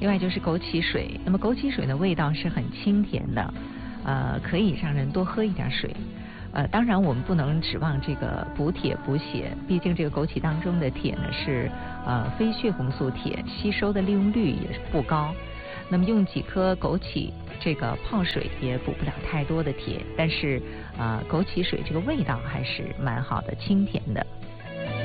另外就是枸杞水。那么枸杞水的味道是很清甜的，可以让人多喝一点水。当然我们不能指望这个补铁补血，毕竟这个枸杞当中的铁呢是非血红素铁，吸收的利用率也不高。那么用几颗枸杞这个泡水也补不了太多的铁，但是枸杞水这个味道还是蛮好的，清甜的。